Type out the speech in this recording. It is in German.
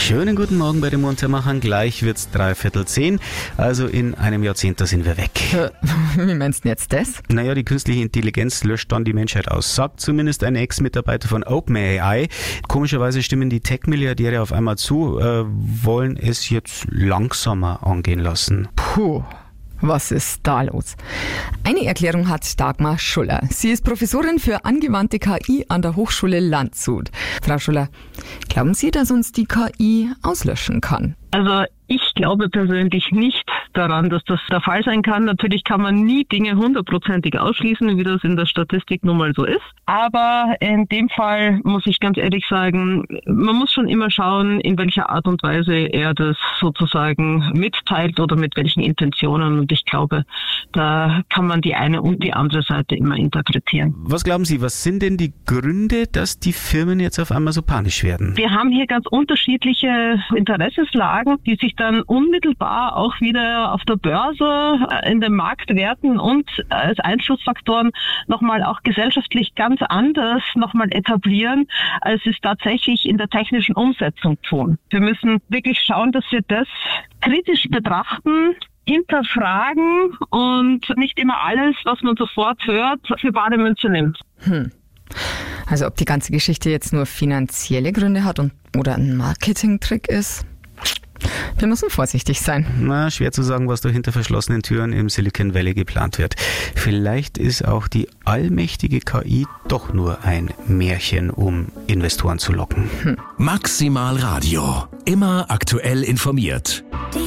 Schönen guten Morgen bei den Muntermachern. Gleich wird's 9:45. Also in einem Jahrzehnt, da sind wir weg. Wie meinst du jetzt das? Naja, die künstliche Intelligenz löscht dann die Menschheit aus. Sagt zumindest ein Ex-Mitarbeiter von OpenAI. Komischerweise stimmen die Tech-Milliardäre auf einmal zu, wollen es jetzt langsamer angehen lassen. Puh. Was ist da los? Eine Erklärung hat Dagmar Schuller. Sie ist Professorin für angewandte KI an der Hochschule Landshut. Frau Schuller, glauben Sie, dass uns die KI auslöschen kann? Also ich glaube persönlich nicht daran, dass das der Fall sein kann. Natürlich kann man nie Dinge 100%ig ausschließen, wie das in der Statistik nun mal so ist. Aber in dem Fall muss ich ganz ehrlich sagen, man muss schon immer schauen, in welcher Art und Weise er das sozusagen mitteilt oder mit welchen Intentionen. Und ich glaube, da kann man die eine und die andere Seite immer interpretieren. Was glauben Sie, was sind denn die Gründe, dass die Firmen jetzt auf einmal so panisch werden? Wir haben hier ganz unterschiedliche Interessenslagen, die sich dann unmittelbar auch wieder auf der Börse, in den Marktwerten und als Einflussfaktoren nochmal auch gesellschaftlich ganz anders nochmal etablieren, als es tatsächlich in der technischen Umsetzung tun. Wir müssen wirklich schauen, dass wir das kritisch betrachten, hinterfragen und nicht immer alles, was man sofort hört, für bare Münze nimmt. Also ob die ganze Geschichte jetzt nur finanzielle Gründe hat oder ein Marketingtrick ist? Wir müssen vorsichtig sein. Na, schwer zu sagen, was da hinter verschlossenen Türen im Silicon Valley geplant wird. Vielleicht ist auch die allmächtige KI doch nur ein Märchen, um Investoren zu locken. Maximal Radio. Immer aktuell informiert. Die